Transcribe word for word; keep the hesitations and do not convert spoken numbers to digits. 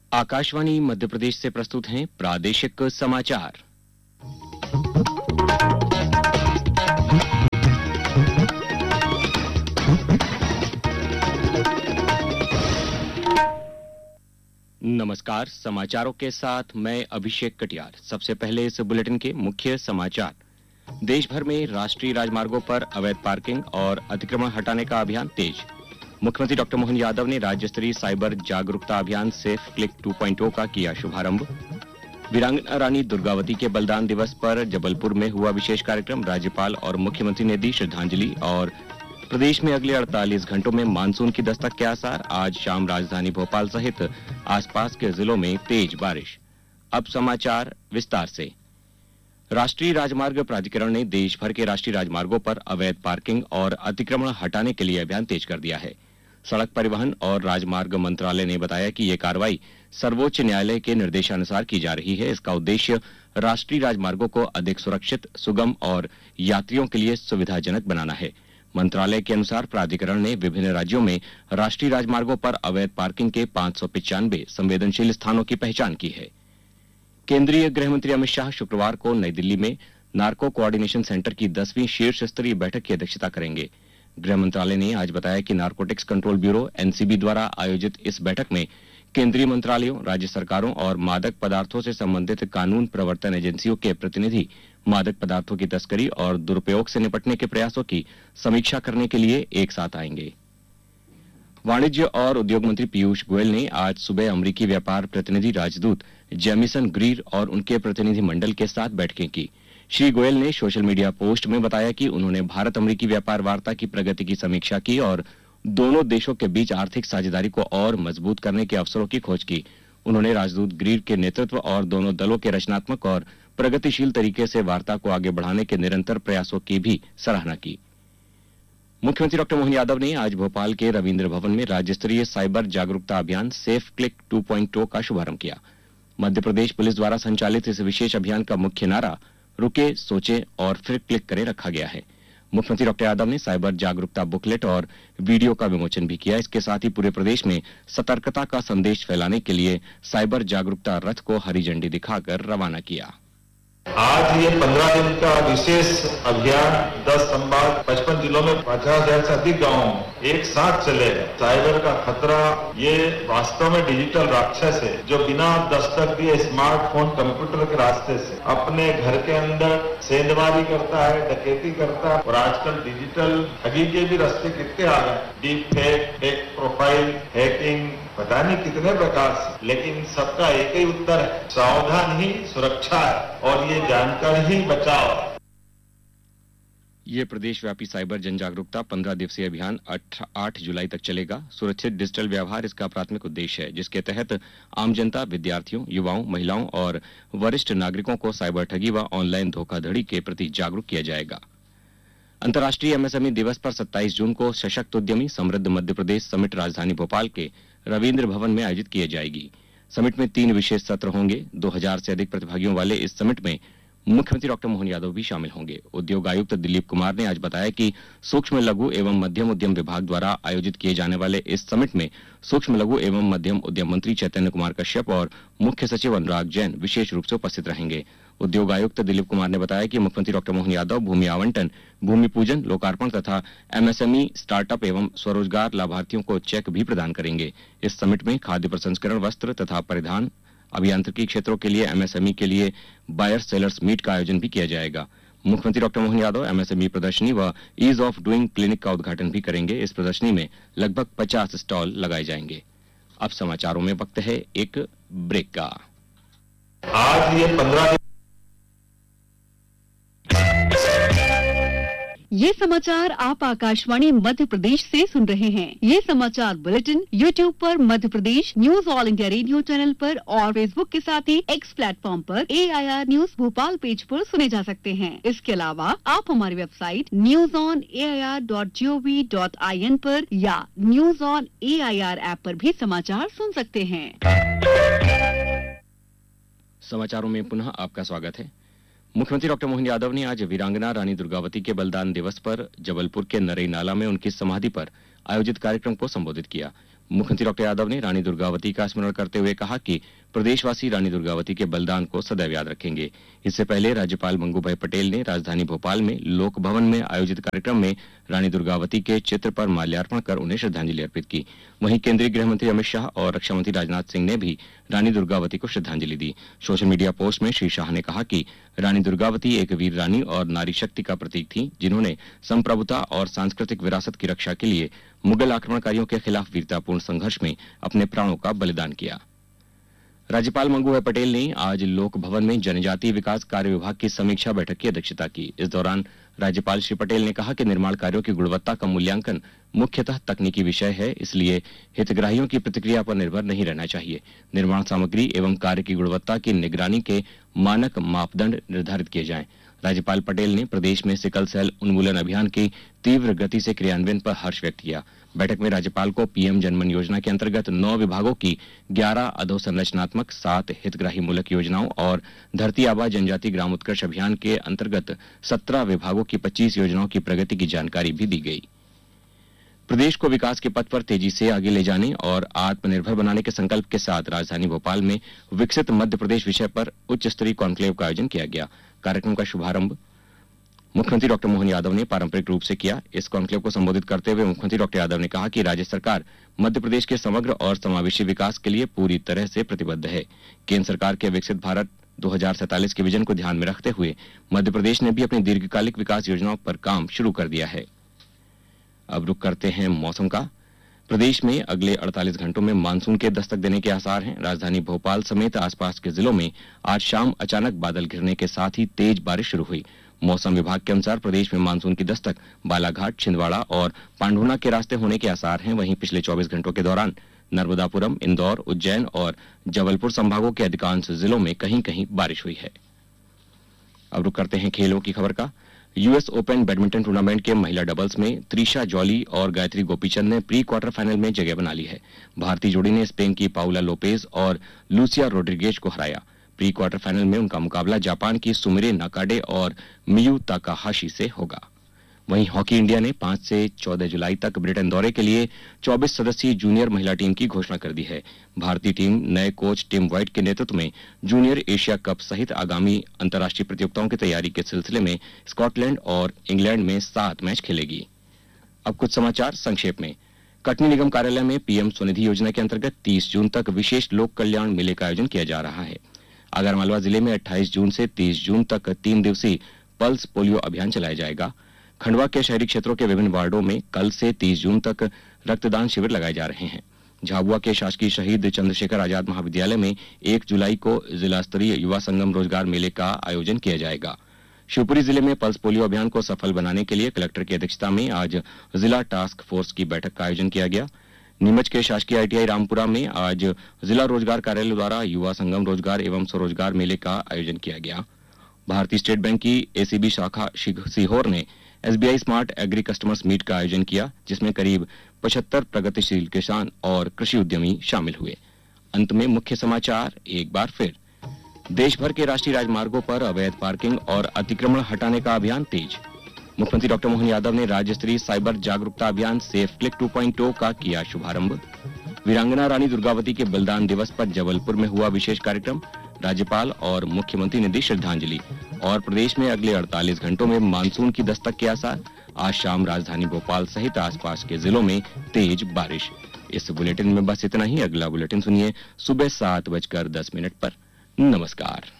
आकाशवाणी मध्य प्रदेश से प्रस्तुत हैं प्रादेशिक समाचार। नमस्कार, समाचारों के साथ मैं अभिषेक कटियार। सबसे पहले इस बुलेटिन के मुख्य समाचार। देश भर में राष्ट्रीय राजमार्गों पर अवैध पार्किंग और अतिक्रमण हटाने का अभियान तेज। मुख्यमंत्री डॉक्टर मोहन यादव ने राज्य स्तरीय साइबर जागरूकता अभियान सेफ क्लिक टू पॉइंट ओ का किया शुभारंभ। वीरांगना रानी दुर्गावती के बलिदान दिवस पर जबलपुर में हुआ विशेष कार्यक्रम। राज्यपाल और मुख्यमंत्री ने दी श्रद्धांजलि। और प्रदेश में अगले अड़तालीस घंटों में मानसून की दस्तक के आसार। आज शाम राजधानी भोपाल सहित आसपास के जिलों में तेज बारिश। अब समाचार विस्तार से। राष्ट्रीय राजमार्ग प्राधिकरण ने देश भर के राष्ट्रीय राजमार्गों पर अवैध पार्किंग और अतिक्रमण हटाने के लिए अभियान तेज कर दिया है। सड़क परिवहन और राजमार्ग मंत्रालय ने बताया कि ये कार्रवाई सर्वोच्च न्यायालय के निर्देशानुसार की जा रही है। इसका उद्देश्य राष्ट्रीय राजमार्गों को अधिक सुरक्षित, सुगम और यात्रियों के लिए सुविधाजनक बनाना है। मंत्रालय के अनुसार प्राधिकरण ने विभिन्न राज्यों में राष्ट्रीय राजमार्गों पर अवैध पार्किंग के पांच सौ पिचानवे संवेदनशील स्थानों की पहचान की है। केंद्रीय गृह मंत्री अमित शाह शुक्रवार को नई दिल्ली में नार्को कोऑर्डिनेशन सेंटर की दसवीं शीर्ष स्तरीय बैठक की अध्यक्षता करेंगे। गृह मंत्रालय ने आज बताया कि नार्कोटिक्स कंट्रोल ब्यूरो एनसीबी द्वारा आयोजित इस बैठक में केंद्रीय मंत्रालयों, राज्य सरकारों और मादक पदार्थों से संबंधित कानून प्रवर्तन एजेंसियों के प्रतिनिधि मादक पदार्थों की तस्करी और दुरुपयोग से निपटने के प्रयासों की समीक्षा करने के लिए एक साथ आएंगे। वाणिज्य और उद्योग मंत्री पीयूष गोयल ने आज सुबह अमेरिकी व्यापार प्रतिनिधि राजदूत जेमिसन ग्रीर और उनके प्रतिनिधि मंडल के साथ बैठकें की। श्री गोयल ने सोशल मीडिया पोस्ट में बताया कि उन्होंने भारत अमेरिकी व्यापार वार्ता की प्रगति की समीक्षा की और दोनों देशों के बीच आर्थिक साझेदारी को और मजबूत करने के अवसरों की खोज की। उन्होंने राजदूत ग्रीर के नेतृत्व और दोनों दलों के रचनात्मक और प्रगतिशील तरीके से वार्ता को आगे बढ़ाने के निरंतर प्रयासों की भी सराहना की। मुख्यमंत्री डॉक्टर मोहन यादव ने आज भोपाल के रविंद्र भवन में राज्य स्तरीय साइबर जागरूकता अभियान सेफ क्लिक टू पॉइंट ओ का शुभारंभ किया। मध्य प्रदेश पुलिस द्वारा संचालित इस विशेष अभियान का मुख्य नारा रुके, सोचे और फिर क्लिक करें रखा गया है। मुख्यमंत्री डॉक्टर यादव ने साइबर जागरूकता बुकलेट और वीडियो का विमोचन भी किया। इसके साथ ही पूरे प्रदेश में सतर्कता का संदेश फैलाने के लिए साइबर जागरूकता रथ को हरी झंडी दिखाकर रवाना किया। आज ये पंद्रह दिन का विशेष अभियान दस संभाग पचपन जिलों में पचास हजार से अधिक गाँव एक साथ चलेगा। साइबर का खतरा ये वास्तव में डिजिटल राक्षस है जो बिना दस्तक दिए स्मार्टफोन, कंप्यूटर के रास्ते से अपने घर के अंदर सेंधमारी करता है, डकैती करता है। और आजकल डिजिटल ठगी के भी रास्ते कितने आ गए, deep fake, fake profile, hacking, पता नहीं कितने प्रकार से। लेकिन सबका एक ही उत्तर है, सावधान ही सुरक्षा है और ये जानकर ही बचाओ। ये प्रदेश व्यापी साइबर जन जागरूकता पंद्रह दिवसीय अभियान आठ जुलाई तक चलेगा। सुरक्षित डिजिटल व्यवहार इसका प्राथमिक उद्देश्य है, जिसके तहत आम जनता, विद्यार्थियों, युवाओं, महिलाओं और वरिष्ठ नागरिकों को साइबर ठगी व ऑनलाइन धोखाधड़ी के प्रति जागरूक किया जाएगा। अंतर्राष्ट्रीय एमएसएमई दिवस पर सत्ताईस जून को सशक्त उद्यमी समृद्ध मध्य प्रदेश समिट राजधानी भोपाल के रविंद्र भवन में आयोजित किए जाएगी। समिट में तीन विशेष सत्र होंगे। दो हजार से अधिक प्रतिभागियों वाले इस समिट में मुख्यमंत्री डॉक्टर मोहन यादव भी शामिल होंगे। उद्योग आयुक्त दिलीप कुमार ने आज बताया कि सूक्ष्म लघु एवं मध्यम उद्यम विभाग द्वारा आयोजित किए जाने वाले इस समिट में सूक्ष्म लघु एवं मध्यम उद्यम मंत्री चैतन्य कुमार कश्यप और मुख्य सचिव अनुराग जैन विशेष रूप से उपस्थित रहेंगे। उद्योग आयुक्त दिलीप कुमार ने बताया कि मुख्यमंत्री डॉक्टर मोहन यादव भूमि आवंटन, भूमि पूजन, लोकार्पण तथा एमएसएमई, स्टार्टअप एवं स्वरोजगार लाभार्थियों को चेक भी प्रदान करेंगे। इस समिट में खाद्य प्रसंस्करण, वस्त्र तथा परिधान, अभियांत्रिकी क्षेत्रों के लिए एमएसएमई के लिए बायर सेलर्स मीट का आयोजन भी किया जाएगा। मुख्यमंत्री डॉक्टर मोहन यादव एमएसएमई प्रदर्शनी व ईज ऑफ डूइंग क्लिनिक का उद्घाटन भी करेंगे। इस प्रदर्शनी में लगभग पचास स्टॉल लगाए जाएंगे। अब समाचारों में वक्त है एक ब्रेक का। आज ये पंद्रह ये समाचार आप आकाशवाणी मध्य प्रदेश से सुन रहे हैं। ये समाचार बुलेटिन यूट्यूब पर Madhya Pradesh news all India radio channel पर और फेसबुक के साथ ही एक्स प्लेटफॉर्म पर एआईआर न्यूज भोपाल पेज पर सुने जा सकते हैं। इसके अलावा आप हमारी website news on A I R dot G O V dot I N पर या news on A I R app पर भी समाचार सुन सकते हैं। समाचारों में पुनः आपका स्वागत है। मुख्यमंत्री डॉक्टर मोहन यादव ने आज वीरांगना रानी दुर्गावती के बलिदान दिवस पर जबलपुर के नरई नाला में उनकी समाधि पर आयोजित कार्यक्रम को संबोधित किया। मुख्यमंत्री डॉक्टर यादव ने रानी दुर्गावती का स्मरण करते हुए कहा कि प्रदेशवासी रानी दुर्गावती के बलिदान को सदैव याद रखेंगे। इससे पहले राज्यपाल मंगूभाई पटेल ने राजधानी भोपाल में लोक भवन में आयोजित कार्यक्रम में रानी दुर्गावती के चित्र पर माल्यार्पण कर उन्हें श्रद्धांजलि अर्पित की। वहीं केंद्रीय गृह मंत्री अमित शाह और रक्षा मंत्री राजनाथ सिंह ने भी रानी दुर्गावती को श्रद्धांजलि दी। सोशल मीडिया पोस्ट में श्री शाह ने कहा कि रानी दुर्गावती एक वीर रानी और नारी शक्ति का प्रतीक थी, जिन्होंने संप्रभुता और सांस्कृतिक विरासत की रक्षा के लिए मुगल आक्रमणकारियों के खिलाफ वीरतापूर्ण संघर्ष में अपने प्राणों का बलिदान किया। राज्यपाल मंगूभाई पटेल ने आज लोक भवन में जनजातीय विकास कार्य विभाग की समीक्षा बैठक की अध्यक्षता की। इस दौरान राज्यपाल श्री पटेल ने कहा कि निर्माण कार्यों की गुणवत्ता का मूल्यांकन मुख्यतः तकनीकी विषय है, इसलिए हितग्राहियों की प्रतिक्रिया पर निर्भर नहीं रहना चाहिए। निर्माण सामग्री एवं कार्य की गुणवत्ता की निगरानी के मानक मापदंड निर्धारित किए जाएं। राज्यपाल पटेल ने प्रदेश में सिकल सेल उन्मूलन अभियान की तीव्र गति से क्रियान्वयन पर हर्ष व्यक्त किया। बैठक में राज्यपाल को पीएम जनमन योजना के अंतर्गत नौ विभागों की ग्यारह अधोसंरचनात्मक, सात हितग्राही मूलक योजनाओं और धरती आबा जनजाति ग्राम उत्कर्ष अभियान के अंतर्गत सत्रह विभागों की पच्चीस योजनाओं की प्रगति की जानकारी भी दी गई। प्रदेश को विकास के पथ पर तेजी से आगे ले जाने और आत्मनिर्भर बनाने के संकल्प के साथ राजधानी भोपाल में विकसित मध्य प्रदेश विषय पर उच्च स्तरीय कॉन्क्लेव का आयोजन किया गया। कार्यक्रम का शुभारंभ मुख्यमंत्री डॉक्टर मोहन यादव ने पारंपरिक रूप से किया। इस कॉन्क्लेव को संबोधित करते हुए मुख्यमंत्री डॉक्टर यादव ने कहा कि राज्य सरकार मध्य प्रदेश के समग्र और समावेशी विकास के लिए पूरी तरह से प्रतिबद्ध है। केंद्र सरकार के विकसित भारत दो हज़ार सैंतालीस के विजन को ध्यान में रखते हुए मध्य प्रदेश ने भी अपनी दीर्घकालिक विकास योजनाओं पर काम शुरू कर दिया है। अब रुक करते हैं मौसम का। प्रदेश में अगले अड़तालीस घंटों में मानसून के दस्तक देने के आसार हैं। राजधानी भोपाल समेत आसपास के जिलों में आज शाम अचानक बादल घिरने के साथ ही तेज बारिश शुरू हुई। मौसम विभाग के अनुसार प्रदेश में मानसून की दस्तक बालाघाट, छिंदवाड़ा और पांढुना के रास्ते होने के आसार हैं। वहीं पिछले चौबीस घंटों के दौरान नर्मदापुरम, इंदौर, उज्जैन और जबलपुर संभागों के अधिकांश जिलों में कहीं कहीं बारिश हुई है। अब रुक करते हैं खेलों की खबर का। यूएस ओपन बैडमिंटन टूर्नामेंट के महिला डबल्स में त्रिशा जॉली और गायत्री गोपीचंद ने प्री क्वार्टर फाइनल में जगह बना ली है। भारतीय जोड़ी ने स्पेन की पाउला लोपेज और लूसिया रोड्रिगेज को हराया। प्री क्वार्टर फाइनल में उनका मुकाबला जापान की सुमिरे नाकाडे और मियू ताकाहाशी से होगा। वहीं हॉकी इंडिया ने पांच से चौदह जुलाई तक ब्रिटेन दौरे के लिए चौबीस सदस्यीय जूनियर महिला टीम की घोषणा कर दी है। भारतीय टीम नए कोच टिम व्हाइट के नेतृत्व में जूनियर एशिया कप सहित आगामी अंतर्राष्ट्रीय प्रतियोगिताओं की तैयारी के सिलसिले में स्कॉटलैंड और इंग्लैंड में सात मैच खेलेगी। अब कुछ समाचार संक्षेप में। कटनी निगम कार्यालय में पीएम स्वनिधि योजना के अंतर्गत तीस जून तक विशेष लोक कल्याण मेले का आयोजन किया जा रहा है। आगरमालवा जिले में अट्ठाईस जून से तीस जून तक तीन दिवसीय पल्स पोलियो अभियान चलाया जाएगा। खंडवा के शहरी क्षेत्रों के विभिन्न वार्डों में कल से तीस जून तक रक्तदान शिविर लगाए जा रहे हैं। झाबुआ के शासकीय शहीद चंद्रशेखर आजाद महाविद्यालय में एक जुलाई को जिला स्तरीय युवा संगम रोजगार मेले का आयोजन किया जाएगा। शिवपुरी जिले में पल्स पोलियो अभियान को सफल बनाने के लिए कलेक्टर की अध्यक्षता में आज जिला टास्क फोर्स की बैठक का आयोजन किया गया। नीमच के शासकीय आईटीआई रामपुरा में आज जिला रोजगार कार्यालय द्वारा युवा संगम रोजगार एवं स्वरोजगार मेले का आयोजन किया गया। भारतीय स्टेट बैंक की एसीबी शाखा सीहोर ने SBI smart agree customers meet का आयोजन किया, जिसमें करीब पचहत्तर प्रगतिशील किसान और कृषि उद्यमी शामिल हुए। अंत में मुख्य समाचार एक बार फिर। देश भर के राष्ट्रीय राजमार्गों पर अवैध पार्किंग और अतिक्रमण हटाने का अभियान तेज। मुख्यमंत्री डॉक्टर मोहन यादव ने राज्य स्तरीय साइबर जागरूकता अभियान सेफ क्लिक टू पॉइंट ओ का किया शुभारंभ। वीरांगना रानी दुर्गावती के बलिदान दिवस पर जबलपुर में हुआ विशेष कार्यक्रम। राज्यपाल और मुख्यमंत्री ने दी श्रद्धांजलि। और प्रदेश में अगले अड़तालीस घंटों में मानसून की दस्तक के आसार। आज शाम राजधानी भोपाल सहित आसपास के जिलों में तेज बारिश। इस बुलेटिन में बस इतना ही। अगला बुलेटिन सुनिए सुबह सात बजकर दस मिनट पर। नमस्कार।